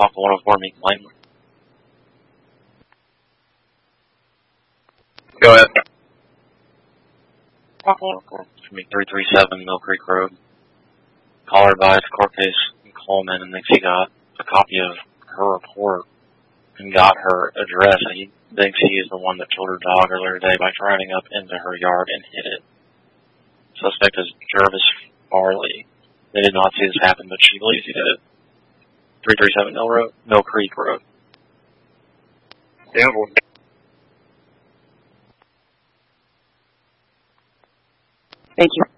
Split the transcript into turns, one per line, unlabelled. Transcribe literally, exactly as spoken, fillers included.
off of one oh four Meek Lane.
Go ahead.
From three three seven Mill Creek Road. Caller advised court case in Coleman and thinks he got a copy of her report and got her address, and he thinks he is the one that killed her dog earlier today by driving up into her yard and hit it. Suspect is Jervis Farley. They did not see this happen, but she believes he did it. three three seven Mill Road, Mill Creek Road.
Yeah.
Thank you.